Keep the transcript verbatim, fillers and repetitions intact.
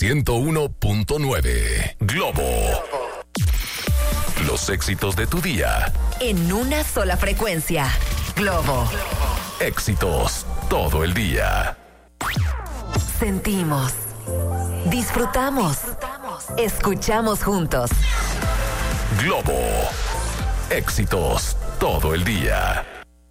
ciento uno punto nueve. Globo. Los éxitos de tu día. En una sola frecuencia. Globo. Éxitos todo el día. Sentimos. Disfrutamos. Escuchamos juntos. Globo. Éxitos todo el día.